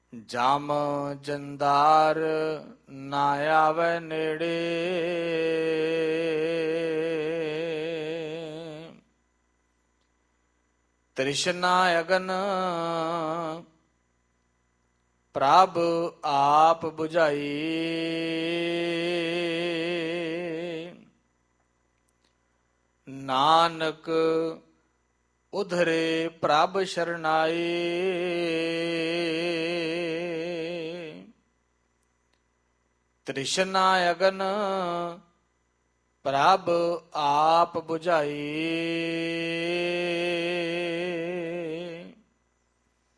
ਜਮ ਜੰਦਾਰ ਨਾ ਆਵੈ ਨੇੜੇ। ਤ੍ਰਿਸ਼ਨਾ ਅਗਨ ਪ੍ਰਭ ਆਪ ਬੁਝਾਈ। ਨਾਨਕ ਉਧਰੇ ਪ੍ਰਭ ਸ਼ਰਨਾਈ। ਤ੍ਰਿਸ਼ਨਾ ਅਗਨ ਪ੍ਰਭ ਆਪ ਬੁਝਾਈ।